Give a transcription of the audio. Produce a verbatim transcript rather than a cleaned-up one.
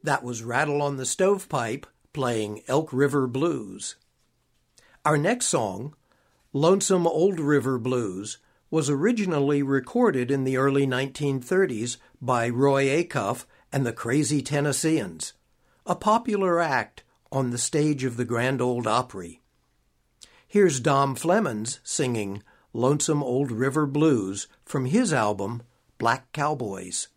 That was Rattle on the Stovepipe playing Elk River Blues. Our next song, Lonesome Old River Blues, was originally recorded in the early nineteen thirties by Roy Acuff and the Crazy Tennesseans, a popular act on the stage of the Grand Ole Opry. Here's Dom Flemons singing Lonesome Old River Blues from his album, Black Cowboys.